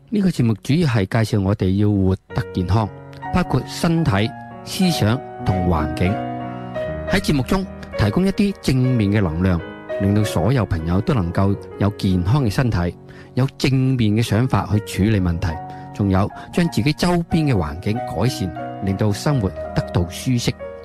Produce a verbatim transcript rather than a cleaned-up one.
呢個節目主要係介紹我哋要活得健康，包括身體、思想同環境。喺節目中提供一啲正面嘅能量，令到所有朋友都能夠有健康嘅身體，有正面嘅想法去處理問題，仲有將自己周邊嘅環境改善，令到生活得到舒適